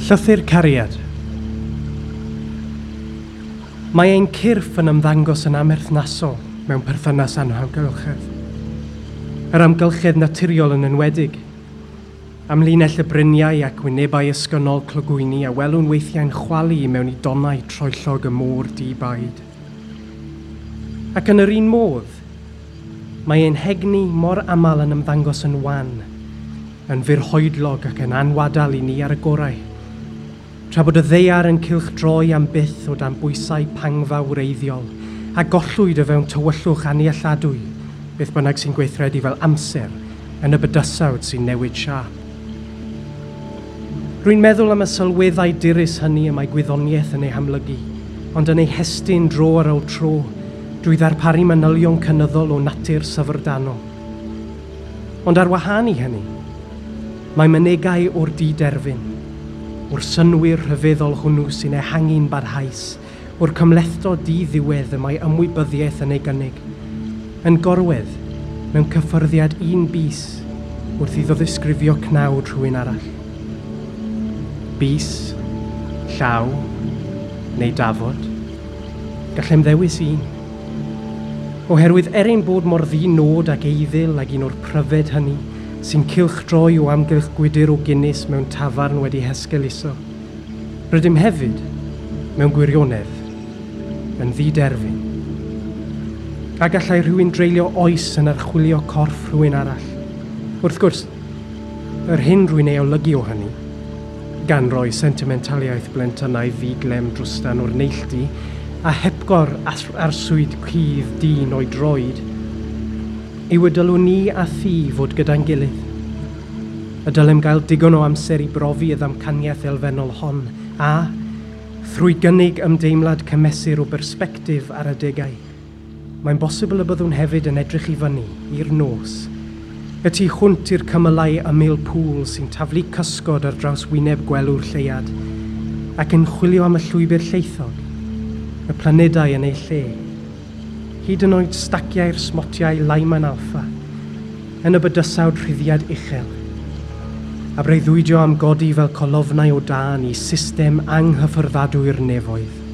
Llythyr cariad. Mae ein cyrff yn ymddangos yn amerthnasol mewn perthynas anhawgylchedd. Yr amgylchedd naturiol yn enwedig. Amlinell y bryniau ac wynebau ysgynol clogwyni a welwn weithiau'n chwalu mewn i donau troellog y môr di-baid. Ac yn yr un modd, mae ein hegni mor aml yn ymddangos yn wan, yn fyrhoedlog ac yn anwadal i ni ar y gorau. Tra bod y ddeiar yn cylchdroi am byth o dan bwysau pangfawreiddiol a gollwyd y fewn tywyllwch anialladwy, beth bynnag sy'n gweithredu fel amser yn y bydysawd sy'n newid siap. Rwy'n meddwl am y sylweddau dirus hynny y mae gwyddoniaeth yn ei hamlygu, ond yn ei hestyn dro ar ôl tro, drwy ddarparu manylion cynyddol o natur syfrdanol. Ond ar wahân i hynny, mae mynegau o'r di-derfyn, o'r synwyr rhyfeddol hwnnw sy'n ehangu'n barhaus, o'r cymlethdod di-ddiwedd y mae ymwybyddiaeth yn ei gynnig, yn gorwedd mewn cyffyrddiad un bus wrth iddo ddisgrifio cnawd rhywun arall. Bus, llaw, neu dafod, gallem ddewis un. Oherwydd ein bod mor ddinod ac eiddil ag un o'r pryfed hynny, sy'n cylchdroi o amgylch gwydyr o Guinness mewn tafarn wedi hesgeluso. Rydym hefyd, mewn gwirionedd, yn ddi-derfyn. A gallai rhywun dreulio oes yn archwilio corff rhywun arall. Wrth gwrs, yr hyn rwy'n ei olygu o hynny, gan roi sentimentaliaeth blentynau ddiglem drwstan o'r neilltu a hepgor arswyd cudd dyn o'i droed, yw y dylwn ni a thi fod gyda'n gilydd. Y dylem gael digon o amser i brofi y ddamcaniaeth elfennol hon a, thrwy gynnig ymdeimlad cymesur o bersbectif ar y degau, mae'n bosibl y byddwn hefyd yn edrych i fyny i'r nos, y tu hwnt i'r cymylau ymyl pŵl sy'n taflu cysgod ar draws wyneb gwelw'r lleiad, ac yn chwilio am y llwybr lleithog, y planedau yn ei lle, hyd yn oed staciau'r smotiau Lyman Alpha, yn y bydysawd rhyddiad uchel, a breuddwydio am godi fel colofnau o dan i system anghyffyrddadwy'r nefoedd.